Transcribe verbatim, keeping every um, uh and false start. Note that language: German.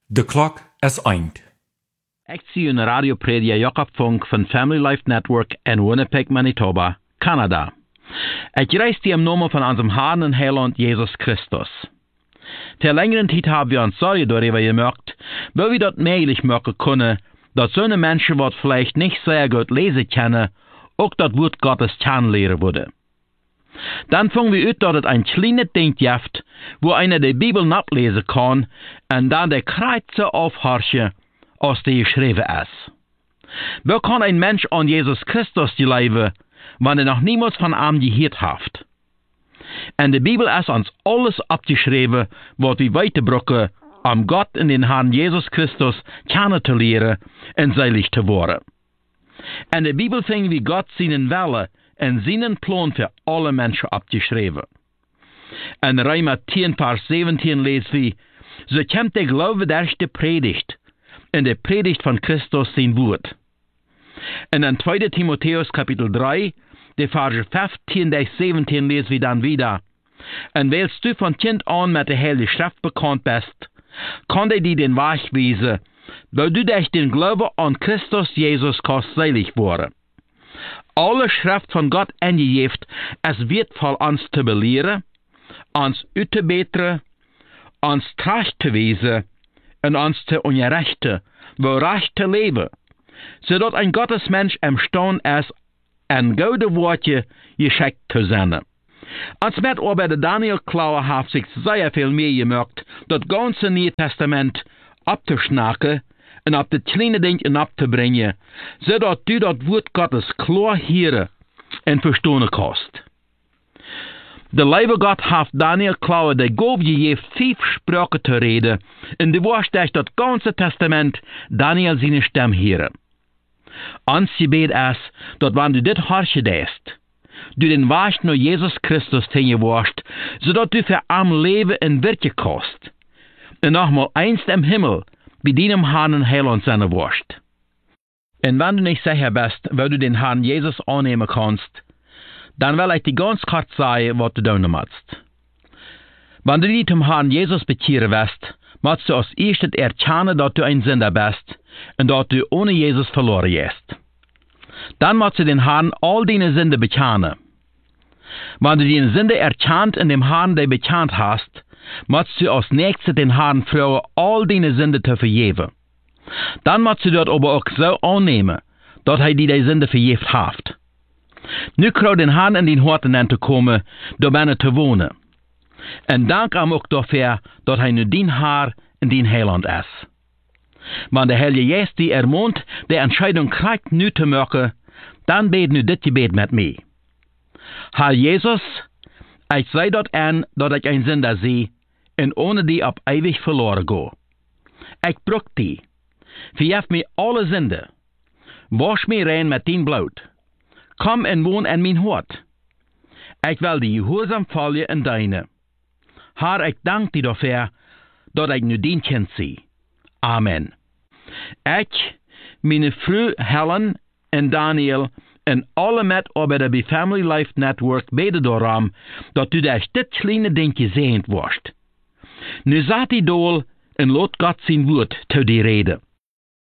De klok is eind. Ik zie een radioprediker Jacob Funk van Family Life Network in Winnipeg, Manitoba, Canada. Ik reis die im Namen van onze Herrn en Heiland Jesus Christus. Ter längeren tijd hebben we ons sorgen darüber gemerkt, weil wir dat möglich machen können, dat zo'n Menschen, wat vielleicht nicht sehr gut lesen können, auch das Wort Gottes kennenlernen würde. Dann fangen wir ut, dass es ein kleines Ding gibt, wo einer die Bibel ablesen kann und dann der Kreuze aufhorchen, als die geschrieben ist. Wo kann ein Mensch an Jesus Christus leben, wenn er noch niemals von ihm gehört hat? Und die Bibel ist uns alles abgeschrieben, was wir weiterbringen, um Gott in den Herrn Jesus Christus kennenzulernen und selig zu werden. In der Bibel finden wir Gott seinen Wille und seinen Plan für alle Menschen abgeschrieben. In Römer zehn, Vers zeventien lesen wir, so kommt der Glaube durch die Predigt, in der Predigt von Christus sein Wort. In den zweiten Timotheus Kapitel drei, die Verse fünfzehn bis siebzehn lesen wir dann wieder, und weil du von Kind an mit der Heiligen Schrift bekannt bist, kann er dir den Weg weisen, weil du durch den Glauben an Christus Jesus kannst selig werden. Alle Schrift von Gott angegeben, es wird für uns zu belehren, uns uitzubeteren, uns tracht zu weisen und uns zu unterrichten, wo recht zu leben, zodat ein Gottesmensch imstande ist, ein gute Wortje geschickt zu senden. Als met aber der Daniel Klauer hat sich sehr viel mehr gemerkt, das ganze Neue Testament abzuschnacken und auf das kleine Ding abzubringen, zodat du das Wort Gottes klar hören und verstehen kannst. Der liebe Gott hat Daniel Klauer die Gabe gegeben, fünf Sprachen zu reden, und du wirst durch das ganze Testament Daniel seine Stimme hören. Ons gebed ist, dass wenn du dit hartje deest, du den Weg naar Jesus Christus hingeworst, zodat du für am Leben in Wirke kannst, und nochmal einst im Himmel bei deinem Herrn und Heiland sein wirst. Und wenn du nicht sicher bist, wo du den Herrn Jesus annehmen kannst, dann will ich dir ganz kurz sagen, was du tun musst. Wenn du dich zum Herrn Jesus bekehren wirst, musst du als erstes erkennen, dass du ein Sünder bist und dass du ohne Jesus verloren bist. Dann musst du den Herrn all deine Sünde bekennen. Wenn du die Sünde erkannt und dem Herrn die bekannt hast, musst du als nächstes den Herrn fragen, all deine Sünde zu vergeben. Dann musst du dort aber auch so annehmen, dass er dir die Sünde vergeben hat. Nu kriegst den Herrn in den Horten zu kommen, da binnen zu wohnen. Und dank ihm auch dafür, dass er nu dein Herr in dein Heiland ist. Wenn der Heilige Geist die ermahnt, die Entscheidung kriegt, nu zu machen, dann bet nu dit Gebet mit mir. Herr Jesus, ich sei dort an, dass ich ein Sünder sehe, und ohne die ab ewig verloren gehe. Ich brauch die. Vergib mir alle Sünde. Wasch mir rein mit dein Blut. Komm und wohn in mein Hort. Ich will die gehorsam folgen in deine. Herr, ich danke dir dafür, dass ich nu dein Kind sehe. Amen. Ich, meine Frau Helen und Daniel und alle Mitarbeiter bei Family Life Network beten darum, dass du durch das kleine Ding gesegnet wirst. Nu seid ihr doll und lot Gott sein Wort zu dir reden.